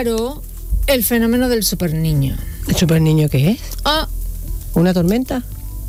claro el fenómeno del superniño. ¿El superniño qué es? Ah, ¿Una tormenta?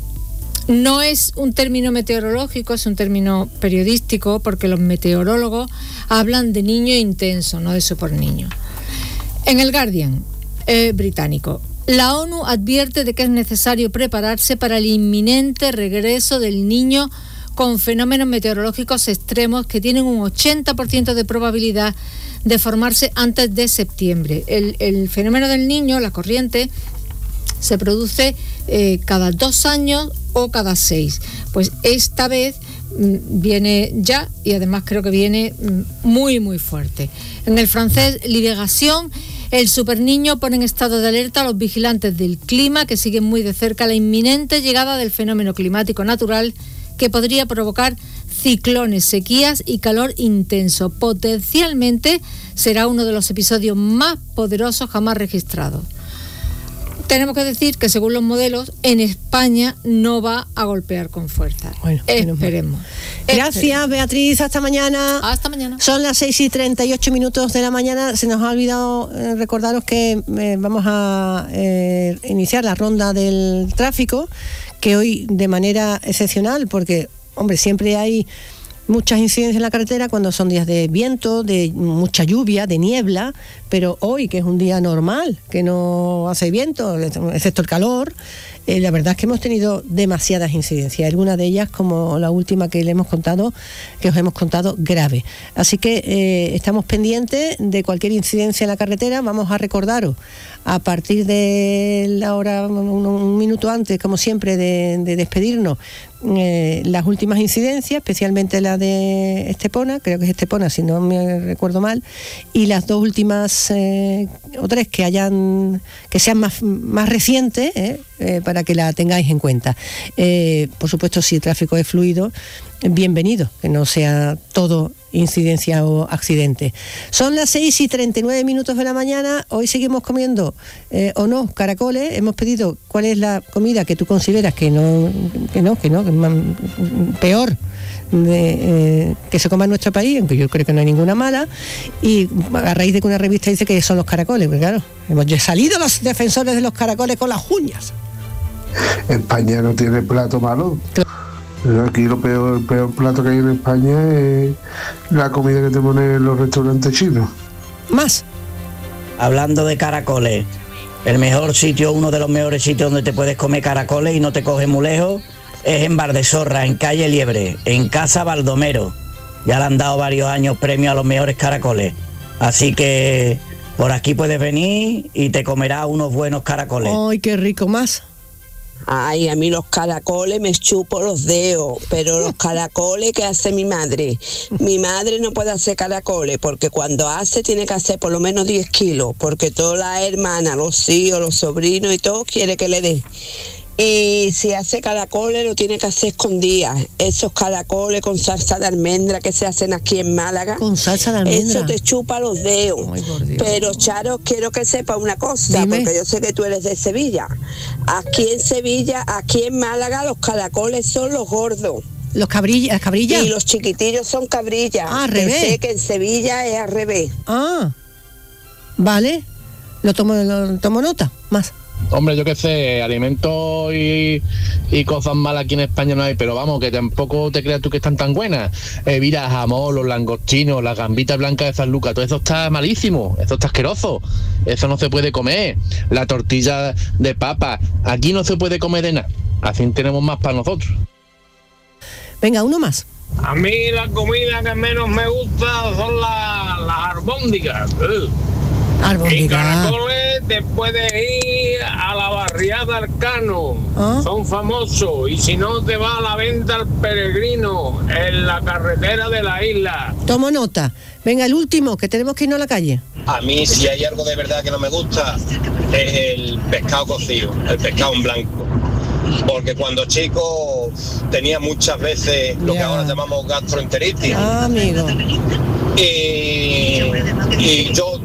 no es un término meteorológico, es un término periodístico, porque los meteorólogos hablan de niño intenso, no de superniño. En el Guardian británico, la ONU advierte de que es necesario prepararse para el inminente regreso del niño con fenómenos meteorológicos extremos que tienen un 80% de probabilidad de formarse antes de septiembre. El fenómeno del niño, la corriente, se produce cada 2 años o cada 6. Pues esta vez viene ya, y además creo que viene muy muy fuerte. En el francés Libération, el superniño pone en estado de alerta a los vigilantes del clima, que siguen muy de cerca la inminente llegada del fenómeno climático natural que podría provocar ciclones, sequías y calor intenso. Potencialmente será uno de los episodios más poderosos jamás registrados. Tenemos que decir que, según los modelos, en España no va a golpear con fuerza. Bueno, esperemos. Gracias, Beatriz. Hasta mañana. Hasta mañana. Son las 6:38 de la mañana. Se nos ha olvidado recordaros que vamos a iniciar la ronda del tráfico, que hoy de manera excepcional, porque, hombre, siempre hay muchas incidencias en la carretera cuando son días de viento, de mucha lluvia, de niebla, pero hoy, que es un día normal, que no hace viento, excepto el calor, la verdad es que hemos tenido demasiadas incidencias, algunas de ellas, como la última que os hemos contado, grave. Así que estamos pendientes de cualquier incidencia en la carretera. Vamos a recordaros, a partir de la hora, un minuto antes, como siempre, de despedirnos, las últimas incidencias, especialmente la de Estepona, creo que es Estepona si no me recuerdo mal, y las dos últimas o tres que sean más recientes, para que la tengáis en cuenta. Por supuesto, si el tráfico es fluido, bienvenido, que no sea todo incidencia o accidente. Son las 6:39 de la mañana. Hoy seguimos comiendo o no caracoles. Hemos pedido cuál es la comida que tú consideras que es peor que se coma en nuestro país, aunque yo creo que no hay ninguna mala, y a raíz de que una revista dice que son los caracoles, porque claro, hemos salido los defensores de los caracoles con las uñas. España no tiene plato malo. Aquí el peor plato que hay en España es la comida que te ponen en los restaurantes chinos. Más. Hablando de caracoles, uno de los mejores sitios donde te puedes comer caracoles y no te coges muy lejos, es en Valdesorra, en calle Liebre, en Casa Baldomero. Ya le han dado varios años premio a los mejores caracoles. Así que por aquí puedes venir y te comerás unos buenos caracoles. ¡Ay, qué rico! Más. Ay, a mí los caracoles me chupo los dedos, pero los caracoles que hace mi madre no puede hacer caracoles, porque cuando hace tiene que hacer por lo menos 10 kilos, porque todas las hermanas, los hijos, los sobrinos y todo quiere que le dé. Y si hace caracoles lo tiene que hacer escondidas. Esos caracoles con salsa de almendra que se hacen aquí en Málaga, con salsa de almendra, eso te chupa los dedos. Ay, pero Charo, quiero que sepa una cosa. Dime. Porque yo sé que tú eres de Sevilla. Aquí en Sevilla, aquí en Málaga, los caracoles son los gordos. Las cabrillas. Y los chiquitillos son cabrillas. Al revés. Sé que en Sevilla es al revés. Vale. Lo tomo nota. Más. Hombre, yo qué sé, alimentos y cosas malas aquí en España no hay, pero vamos, que tampoco te creas tú que están tan buenas. Mira, jamón, los langostinos, las gambitas blancas de San Lucas, todo eso está malísimo, eso está asqueroso, eso no se puede comer. La tortilla de papa, aquí no se puede comer de nada, así tenemos más para nosotros. Venga, uno más. A mí la comida que menos me gusta son las albóndigas. En Caracoles te puedes ir a la barriada Arcano, son famosos, y si no te vas a la venta al Peregrino, en la carretera de la isla. Tomo nota. Venga, el último, que tenemos que irnos a la calle. A mí, si hay algo de verdad que no me gusta, es el pescado cocido, el pescado en blanco. Porque cuando chico tenía muchas veces lo que ahora llamamos gastroenteritis. Amigo. Y yo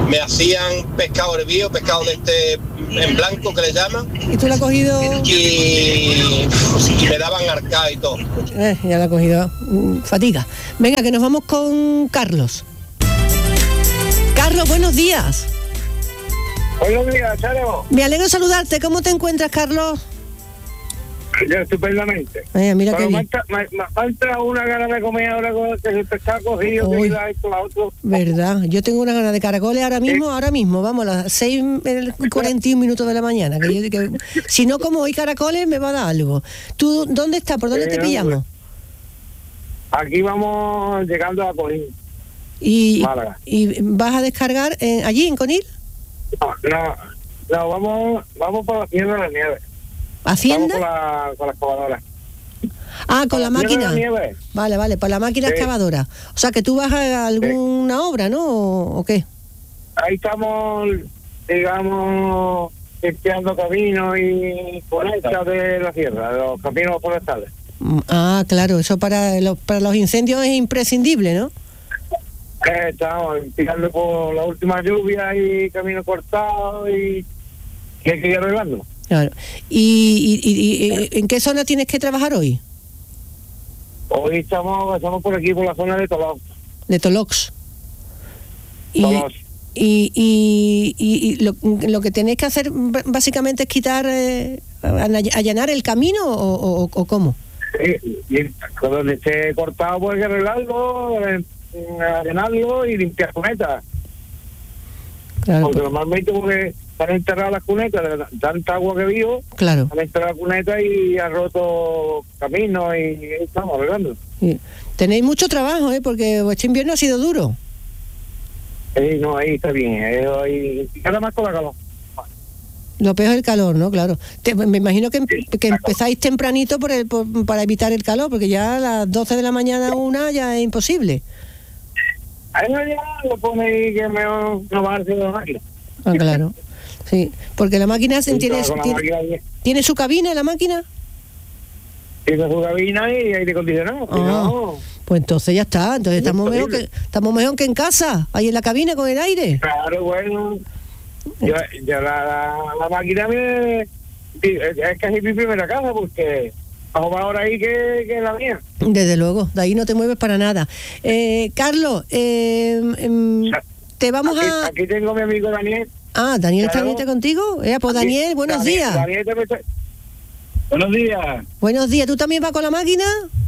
me hacían pescado hervido, pescado de este en blanco que le llaman. ¿Y tú lo has cogido? Y me daban arcada y todo. Ya lo ha cogido. Fatiga. Venga, que nos vamos con Carlos. Carlos, buenos días. Buenos días, Charo. Me alegro saludarte. ¿Cómo te encuentras, Carlos? Yo estupendamente. Mira pero que me falta una gana de comer ahora con el pescado cogido, que iba esto, la otro. Verdad, yo tengo una gana de caracoles ahora mismo, vamos, a las 6:41 minutos de la mañana. Que si no como hoy caracoles me va a dar algo. ¿Tú dónde estás? ¿Por dónde te pillamos? Aquí vamos llegando a Conil. ¿Y vas a descargar allí en Conil? No, vamos por la Hacienda de la Nieve. ¿Hacienda? Vamos con la excavadora. Con la máquina. Vale, por la máquina excavadora. O sea, que tú vas a alguna obra, ¿no? ¿O qué? Ahí estamos, digamos, limpiando caminos y cunetas de la sierra, de los caminos forestales. Claro, eso para los incendios es imprescindible, ¿no? Estamos limpiando por la última lluvia y caminos cortados y hay que ir arreglando. Claro. ¿Y en qué zona tienes que trabajar hoy? Hoy estamos por aquí, por la zona de Tolox. De Tolox. Tolox. Y lo que tenéis que hacer básicamente es quitar, allanar el camino o ¿cómo? Sí, y cuando esté cortado pues hay que arreglarlo, allanarlo y limpiar cunetas. Claro. Porque normalmente están enterradas las cunetas de tanta agua que vivo. Claro. Han enterrado las cunetas y ha roto caminos y estamos arreglando. Sí. Tenéis mucho trabajo, porque este invierno ha sido duro. No, ahí está bien. Nada más con la calor. Lo peor es el calor, ¿no? Claro. Me imagino que empezáis tempranito para evitar el calor, porque ya a las 12 de la mañana ya es imposible. Ahí ya lo pone ahí que me va a robarse de la máquina. Claro. Sí, porque la máquina tiene su cabina, la máquina. Tiene su cabina y aire acondicionado. No. Pues entonces ya está. Entonces estamos mejor que en casa, ahí en la cabina con el aire. Claro, bueno. Yo la máquina es casi mi primera casa porque hago más ahora ahí que la mía. Desde luego, de ahí no te mueves para nada. Carlos, te vamos a... Aquí tengo a mi amigo Daniel. ¿Daniel está contigo? Pues Daniel, buenos días. Buenos días. Buenos días, ¿tú también vas con la máquina?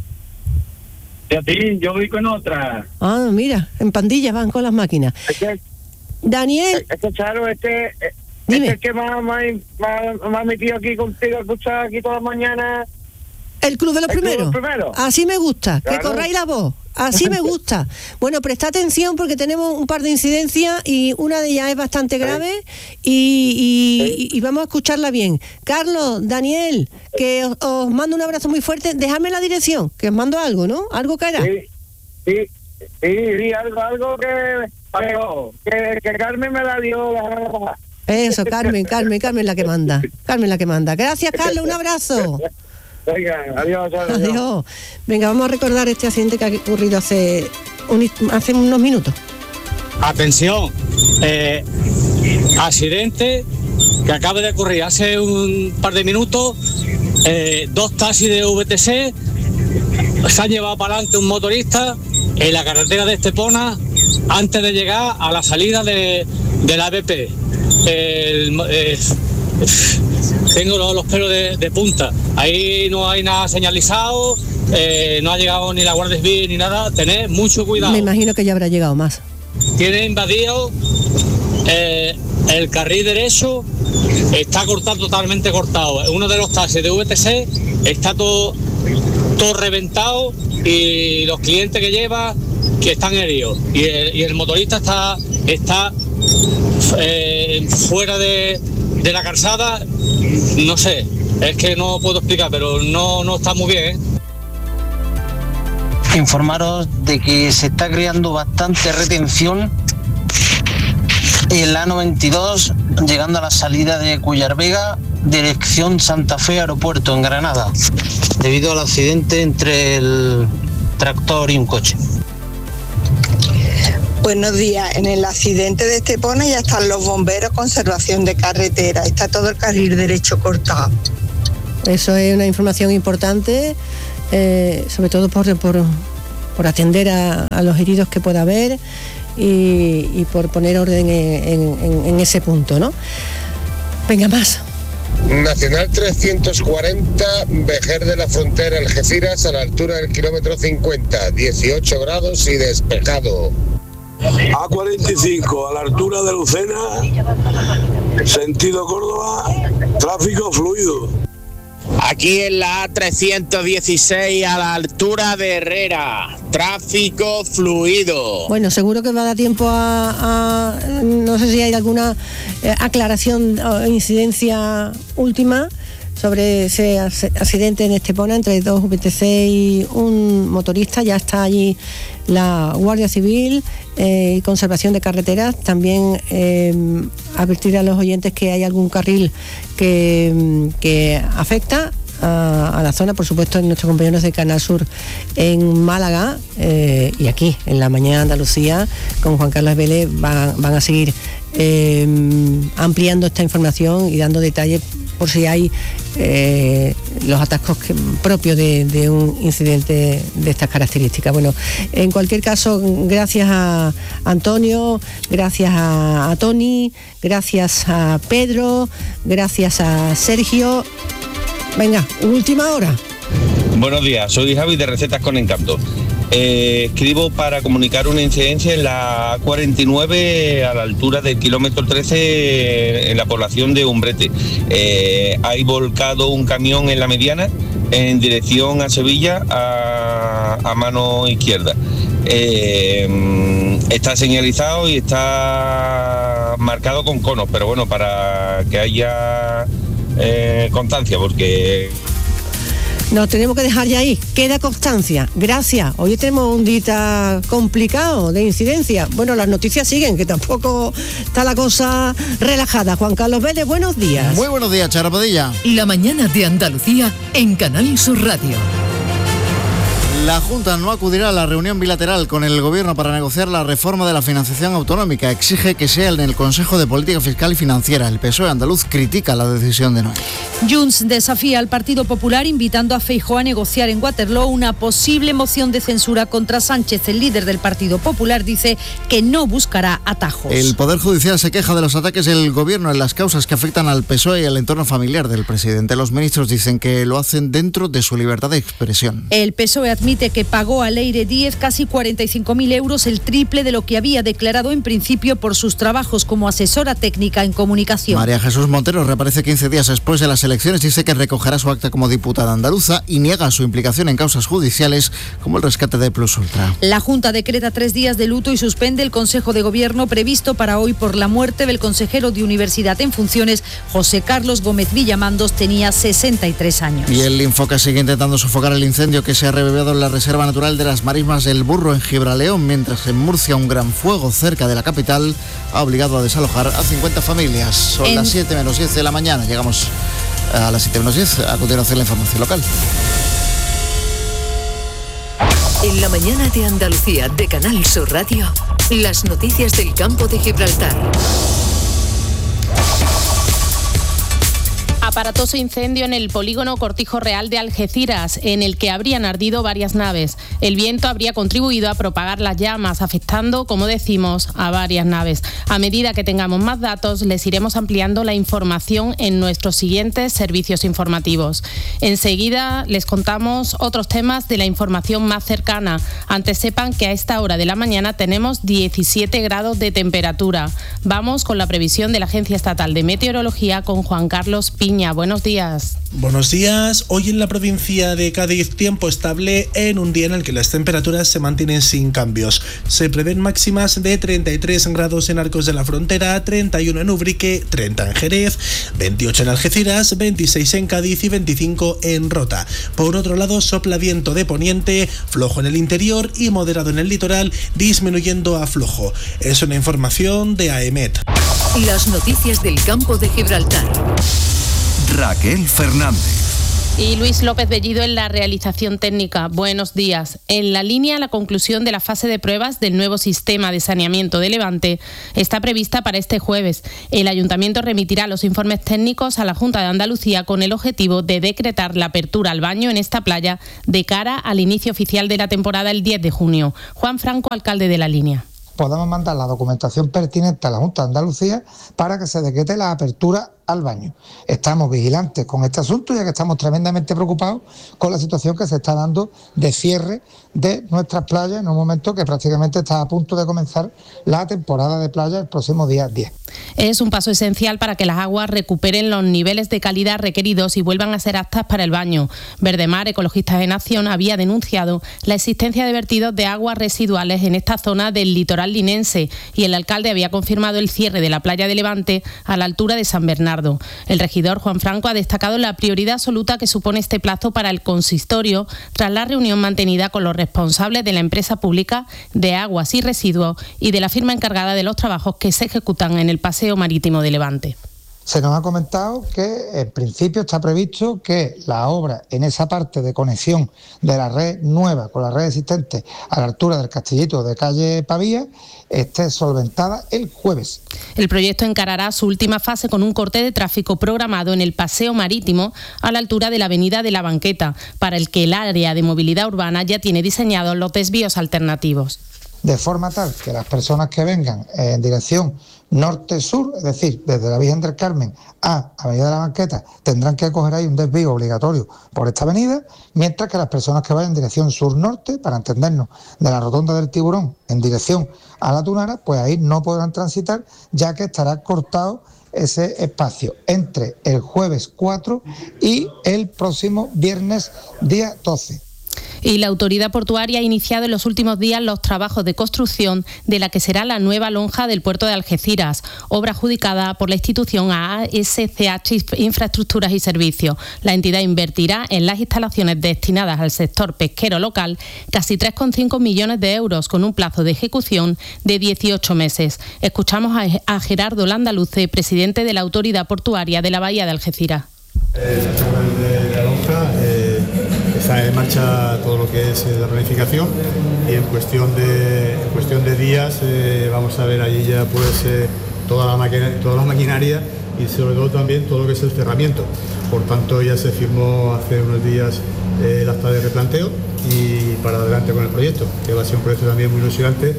Sí, yo voy con otra. Mira, en pandillas van con las máquinas. Daniel. Charo, Dime. Es que me ha metido aquí contigo a escuchar aquí todas las mañanas. El Club de los Primeros. Así me gusta, claro. Que corráis la voz. Así me gusta. Bueno, presta atención porque tenemos un par de incidencias y una de ellas es bastante grave y vamos a escucharla bien. Carlos, Daniel, que os mando un abrazo muy fuerte. Dejadme la dirección, que os mando algo, ¿no? Algo caerá. Sí, algo que Carmen me la dio la semana pasada. Eso, Carmen la que manda. Carmen la que manda. Gracias, Carlos, un abrazo. Venga, adiós. Venga, vamos a recordar este accidente que ha ocurrido hace unos minutos. Atención, accidente que acaba de ocurrir hace un par de minutos. 2 taxis de VTC se han llevado para adelante un motorista en la carretera de Estepona antes de llegar a la salida de la AVP. Tengo los pelos de punta. Ahí no hay nada señalizado, no ha llegado ni la Guardia Civil ni nada. Tened mucho cuidado. Me imagino que ya habrá llegado más. Tiene invadido el carril derecho, está totalmente cortado. Uno de los taxis de VTC está todo reventado y los clientes que lleva que están heridos. Y el motorista está fuera de la calzada, no sé, es que no puedo explicar, pero no está muy bien, Informaros de que se está creando bastante retención en la A92, llegando a la salida de Cuyar Vega, dirección Santa Fe Aeropuerto, en Granada, debido al accidente entre el tractor y un coche. Buenos días. En el accidente de Estepona ya están los bomberos, conservación de carretera. Está todo el carril derecho cortado. Eso es una información importante, sobre todo por atender a los heridos que pueda haber y por poner orden en ese punto, ¿no? Venga, más. Nacional 340, Vejer de la Frontera, Algeciras, a la altura del kilómetro 50, 18 grados y despejado. A45, a la altura de Lucena, sentido Córdoba, tráfico fluido. Aquí en la A316, a la altura de Herrera, tráfico fluido. Bueno, seguro que va a dar tiempo a no sé si hay alguna aclaración o incidencia última sobre ese accidente en Estepona entre dos VTC y un motorista. Ya está allí la Guardia Civil y Conservación de Carreteras. También advertir a los oyentes que hay algún carril que afecta a la zona, por supuesto, en nuestros compañeros de Canal Sur en Málaga y aquí en la Mañana de Andalucía con Juan Carlos Vélez van a seguir ampliando esta información y dando detalles por si hay los atascos propios de un incidente de estas características. Bueno, en cualquier caso, gracias a Antonio, gracias a Tony, gracias a Pedro, gracias a Sergio. Venga, última hora. Buenos días, soy Javi de Recetas con Encanto. Escribo para comunicar una incidencia en la A49 a la altura del kilómetro 13 en la población de Umbrete. Hay volcado un camión en la mediana en dirección a Sevilla a mano izquierda. Está señalizado y está marcado con conos, pero bueno, para que haya constancia, porque... Nos tenemos que dejar ya ahí, queda constancia. Gracias. Hoy tenemos un día complicado de incidencia. Bueno, las noticias siguen, que tampoco está la cosa relajada. Juan Carlos Vélez, buenos días. Muy buenos días, Chara Padilla. La mañana de Andalucía en Canal Sur Radio. La Junta no acudirá a la reunión bilateral con el Gobierno para negociar la reforma de la financiación autonómica. Exige que sea en el Consejo de Política Fiscal y Financiera. El PSOE andaluz critica la decisión de Noel. Junts desafía al Partido Popular invitando a Feijóo a negociar en Waterloo una posible moción de censura contra Sánchez. El líder del Partido Popular dice que no buscará atajos. El Poder Judicial se queja de los ataques del Gobierno en las causas que afectan al PSOE y al entorno familiar del presidente. Los ministros dicen que lo hacen dentro de su libertad de expresión. El PSOE admite que pagó a Leire Díez casi 45.000 euros, el triple de lo que había declarado en principio por sus trabajos como asesora técnica en comunicación. María Jesús Montero reaparece 15 días después de las elecciones, dice que recogerá su acta como diputada andaluza y niega su implicación en causas judiciales como el rescate de Plus Ultra. La Junta decreta 3 días de luto y suspende el Consejo de Gobierno previsto para hoy por la muerte del consejero de Universidad en funciones, José Carlos Gómez Villamandos. Tenía 63 años. Y el Infoca sigue intentando sofocar el incendio que se ha revivido en la Reserva Natural de las Marismas del Burro en Gibraleón, mientras en Murcia un gran fuego cerca de la capital ha obligado a desalojar a 50 familias. Son las 7 menos 10 de la mañana. Llegamos a las 7 menos 10. A continuación la información local. En la mañana de Andalucía de Canal Sur Radio, las noticias del campo de Gibraltar. Aparatoso incendio en el polígono Cortijo Real de Algeciras, en el que habrían ardido varias naves. El viento habría contribuido a propagar las llamas, afectando, como decimos, a varias naves. A medida que tengamos más datos, les iremos ampliando la información en nuestros siguientes servicios informativos. Enseguida les contamos otros temas de la información más cercana. Antes sepan que a esta hora de la mañana tenemos 17 grados de temperatura. Vamos con la previsión de la Agencia Estatal de Meteorología con Juan Carlos Piña. Buenos días. Buenos días. Hoy en la provincia de Cádiz, tiempo estable en un día en el que las temperaturas se mantienen sin cambios. Se prevén máximas de 33 grados en Arcos de la Frontera, 31 en Ubrique, 30 en Jerez, 28 en Algeciras, 26 en Cádiz y 25 en Rota. Por otro lado, sopla viento de poniente, flojo en el interior y moderado en el litoral, disminuyendo a flojo. Es una información de AEMET. Las noticias del campo de Gibraltar. Raquel Fernández. Y Luis López Bellido en la realización técnica. Buenos días. En la línea, la conclusión de la fase de pruebas del nuevo sistema de saneamiento de Levante está prevista para este jueves. El Ayuntamiento remitirá los informes técnicos a la Junta de Andalucía con el objetivo de decretar la apertura al baño en esta playa de cara al inicio oficial de la temporada el 10 de junio. Juan Franco, alcalde de la línea. Podamos mandar la documentación pertinente a la Junta de Andalucía para que se decrete la apertura al baño. Estamos vigilantes con este asunto, ya que estamos tremendamente preocupados con la situación que se está dando de cierre de nuestras playas en un momento que prácticamente está a punto de comenzar la temporada de playa el próximo día 10. Es un paso esencial para que las aguas recuperen los niveles de calidad requeridos y vuelvan a ser aptas para el baño. Verdemar, Ecologistas en Acción, había denunciado la existencia de vertidos de aguas residuales en esta zona del litoral linense y el alcalde había confirmado el cierre de la playa de Levante a la altura de San Bernardo. El regidor Juan Franco ha destacado la prioridad absoluta que supone este plazo para el consistorio tras la reunión mantenida con los responsables de la empresa pública de aguas y residuos y de la firma encargada de los trabajos que se ejecutan en el paseo marítimo de Levante. Se nos ha comentado que en principio está previsto que la obra en esa parte de conexión de la red nueva con la red existente a la altura del Castillito de calle Pavía esté solventada el jueves. El proyecto encarará su última fase con un corte de tráfico programado en el paseo marítimo a la altura de la avenida de la Banqueta, para el que el área de movilidad urbana ya tiene diseñados los desvíos alternativos. De forma tal que las personas que vengan en dirección norte-sur, es decir, desde la Virgen del Carmen a Avenida de la Banqueta, tendrán que coger ahí un desvío obligatorio por esta avenida, mientras que las personas que vayan en dirección sur-norte, para entendernos, de la Rotonda del Tiburón en dirección a la Tunara, pues ahí no podrán transitar, ya que estará cortado ese espacio entre el jueves 4 y el próximo viernes día 12. Y la autoridad portuaria ha iniciado en los últimos días los trabajos de construcción de la que será la nueva lonja del puerto de Algeciras, obra adjudicada por la institución a ASCH Infraestructuras y Servicios. La entidad invertirá en las instalaciones destinadas al sector pesquero local casi 3,5 millones de euros con un plazo de ejecución de 18 meses. Escuchamos a Gerardo Landaluce, presidente de la autoridad portuaria de la Bahía de Algeciras. La lonja está en marcha todo lo que es la planificación y en cuestión de días vamos a ver allí ya pues toda la maquinaria y sobre todo también todo lo que es el cerramiento. Por tanto ya se firmó hace unos días el acta de replanteo y para adelante con el proyecto, que va a ser un proyecto también muy ilusionante.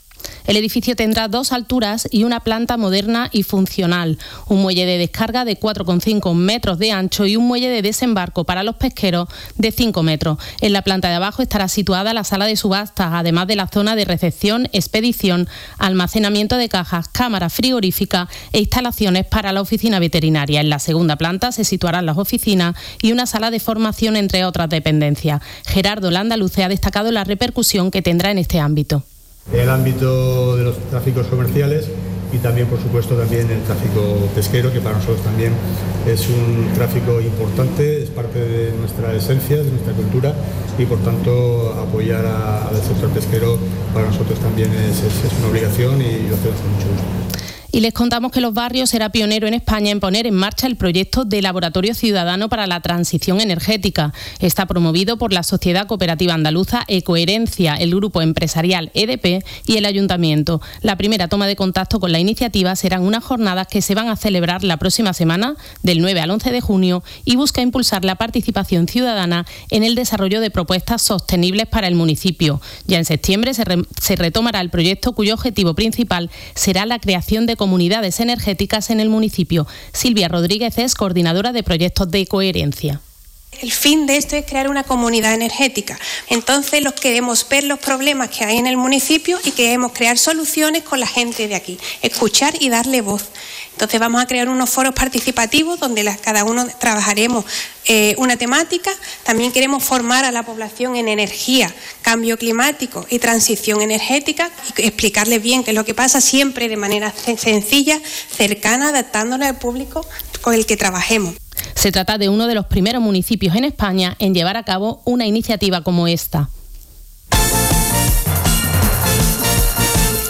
El edificio tendrá 2 alturas y una planta moderna y funcional, un muelle de descarga de 4,5 metros de ancho y un muelle de desembarco para los pesqueros de 5 metros. En la planta de abajo estará situada la sala de subastas, además de la zona de recepción, expedición, almacenamiento de cajas, cámara frigorífica e instalaciones para la oficina veterinaria. En la segunda planta se situarán las oficinas y una sala de formación, entre otras dependencias. Gerardo Landaluce ha destacado la repercusión que tendrá en este ámbito. El ámbito de los tráficos comerciales y también, por supuesto, también el tráfico pesquero, que para nosotros también es un tráfico importante, es parte de nuestra esencia, de nuestra cultura y, por tanto, apoyar al sector pesquero para nosotros también es una obligación y lo hacemos con mucho gusto. Y les contamos que Los Barrios será pionero en España en poner en marcha el proyecto de Laboratorio Ciudadano para la Transición Energética. Está promovido por la Sociedad Cooperativa Andaluza Ecoherencia, el grupo empresarial EDP y el Ayuntamiento. La primera toma de contacto con la iniciativa serán unas jornadas que se van a celebrar la próxima semana, del 9 al 11 de junio, y busca impulsar la participación ciudadana en el desarrollo de propuestas sostenibles para el municipio. Ya en septiembre se retomará el proyecto, cuyo objetivo principal será la creación de comunidades energéticas en el municipio. Silvia Rodríguez es coordinadora de proyectos de Ecoherencia. El fin de esto es crear una comunidad energética. Entonces queremos ver los problemas que hay en el municipio y queremos crear soluciones con la gente de aquí, escuchar y darle voz. Entonces vamos a crear unos foros participativos donde cada uno trabajaremos una temática. También queremos formar a la población en energía, cambio climático y transición energética y explicarles bien qué es lo que pasa, siempre de manera sencilla, cercana, adaptándolo al público con el que trabajemos. Se trata de uno de los primeros municipios en España en llevar a cabo una iniciativa como esta.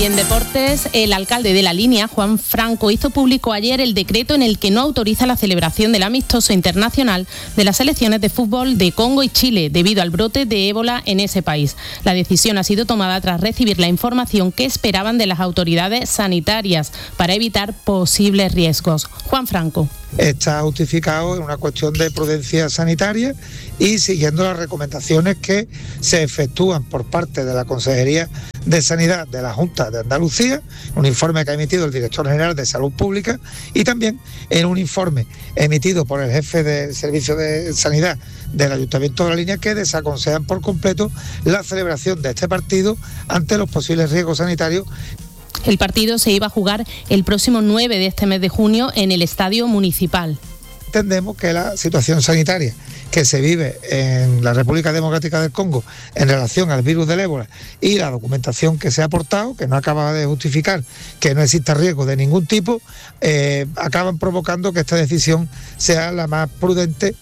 Y en deportes, el alcalde de La Línea, Juan Franco, hizo público ayer el decreto en el que no autoriza la celebración del amistoso internacional de las selecciones de fútbol de Congo y Chile debido al brote de ébola en ese país. La decisión ha sido tomada tras recibir la información que esperaban de las autoridades sanitarias para evitar posibles riesgos. Juan Franco. Está justificado en una cuestión de prudencia sanitaria y siguiendo las recomendaciones que se efectúan por parte de la Consejería de Sanidad de la Junta de Andalucía, un informe que ha emitido el Director General de Salud Pública y también en un informe emitido por el jefe del Servicio de Sanidad del Ayuntamiento de La Línea, que desaconsejan por completo la celebración de este partido ante los posibles riesgos sanitarios. El partido se iba a jugar el próximo 9 de este mes de junio en el Estadio Municipal. Entendemos que la situación sanitaria que se vive en la República Democrática del Congo en relación al virus del ébola y la documentación que se ha aportado, que no acaba de justificar que no exista riesgo de ningún tipo, acaban provocando que esta decisión sea la más prudente.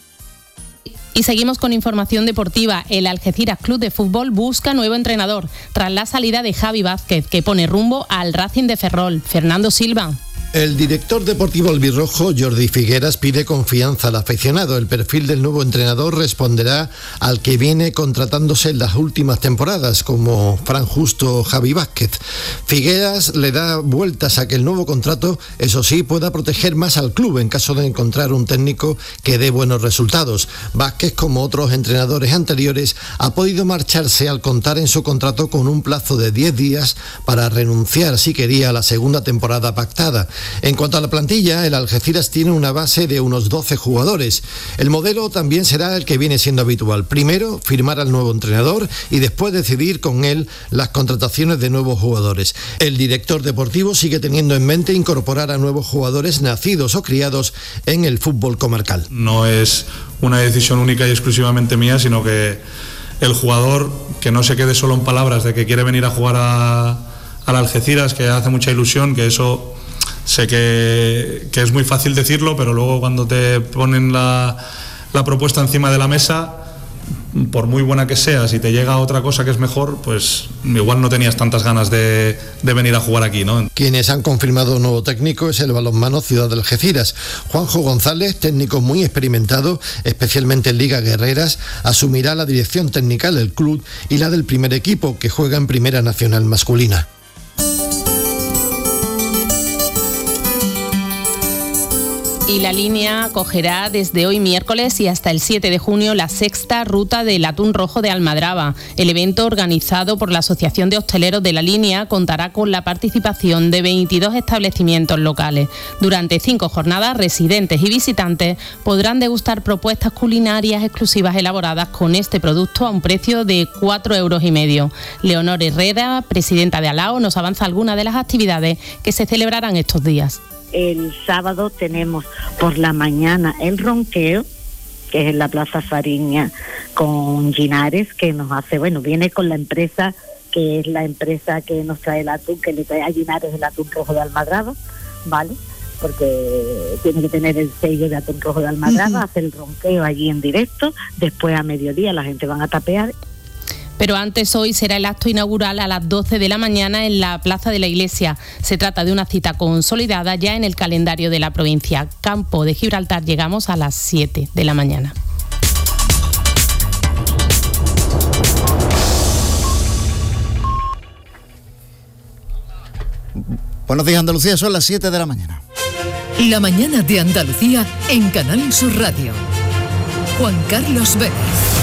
Y seguimos con información deportiva. El Algeciras Club de Fútbol busca nuevo entrenador tras la salida de Javi Vázquez, que pone rumbo al Racing de Ferrol. Fernando Silva. El director deportivo albirrojo, Jordi Figueras, pide confianza al aficionado. El perfil del nuevo entrenador responderá al que viene contratándose en las últimas temporadas, como Fran Justo o Javi Vázquez. Figueras le da vueltas a que el nuevo contrato, eso sí, pueda proteger más al club en caso de encontrar un técnico que dé buenos resultados. Vázquez, como otros entrenadores anteriores, ha podido marcharse al contar en su contrato con un plazo de 10 días para renunciar si quería a la segunda temporada pactada. En cuanto a la plantilla, el Algeciras tiene una base de unos 12 jugadores. El modelo también será el que viene siendo habitual. Primero, firmar al nuevo entrenador y después decidir con él las contrataciones de nuevos jugadores. El director deportivo sigue teniendo en mente incorporar a nuevos jugadores nacidos o criados en el fútbol comarcal. No es una decisión única y exclusivamente mía, sino que el jugador que no se quede solo en palabras de que quiere venir a jugar al Algeciras, que hace mucha ilusión, que eso... Sé que es muy fácil decirlo, pero luego cuando te ponen la propuesta encima de la mesa, por muy buena que sea, si te llega otra cosa que es mejor, pues igual no tenías tantas ganas de venir a jugar aquí, ¿no? Quienes han confirmado un nuevo técnico es el balonmano Ciudad de Algeciras. Juanjo González, técnico muy experimentado, especialmente en Liga Guerreras, asumirá la dirección técnica del club y la del primer equipo, que juega en Primera Nacional masculina. Y La Línea acogerá desde hoy miércoles y hasta el 7 de junio la sexta ruta del atún rojo de Almadraba. El evento, organizado por la Asociación de Hosteleros de La Línea, contará con la participación de 22 establecimientos locales. Durante 5 jornadas, residentes y visitantes podrán degustar propuestas culinarias exclusivas elaboradas con este producto a un precio de 4,5 €. Leonor Herrera, presidenta de Alao, nos avanza algunas de las actividades que se celebrarán estos días. El sábado tenemos por la mañana el ronqueo, que es en la Plaza Fariña con Ginares, que nos hace, viene con la empresa, que es la empresa que nos trae el atún, que le trae a Ginares el atún rojo de Almadraba, ¿vale? Porque tiene que tener el sello de atún rojo de Almadraba, hace el ronqueo allí en directo, después a mediodía la gente van a tapear. Pero antes, hoy será el acto inaugural a las 12 de la mañana en la Plaza de la Iglesia. Se trata de una cita consolidada ya en el calendario de la provincia. Campo de Gibraltar, llegamos a las 7 de la mañana. Buenos días, Andalucía, son las 7 de la mañana. La mañana de Andalucía en Canal Sur Radio. Juan Carlos Vélez.